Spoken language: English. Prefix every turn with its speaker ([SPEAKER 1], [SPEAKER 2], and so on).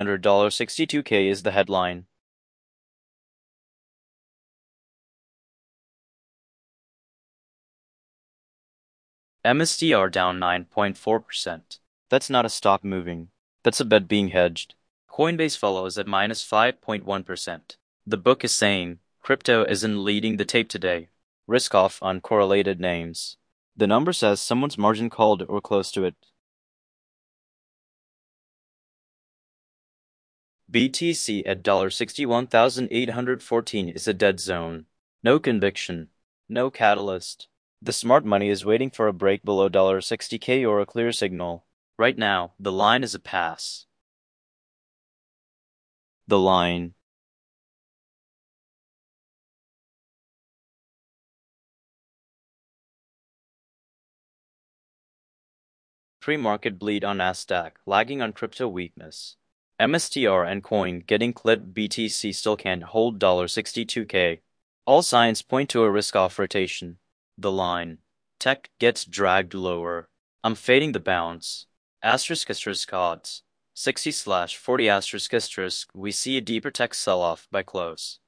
[SPEAKER 1] under $62K is the headline. MSTR down 9.4%. That's not a stock moving. That's a bet being hedged. Coinbase follows at minus 5.1%. The book is saying crypto isn't leading the tape today. Risk off on correlated names. The number says someone's margin called or close to it. BTC at $61,814 is a dead zone. No conviction. No catalyst. The smart money is waiting for a break below $60K or a clear signal. Right now, the line is a pass. The line. Pre-market bleed on Nasdaq, lagging on crypto weakness. MSTR and coin getting clipped. BTC still can't hold $62K. All signs point to a risk-off rotation. The line. Tech gets dragged lower. I'm fading the bounce. Asterisk odds. 60/40 **. We see a deeper tech sell-off by close.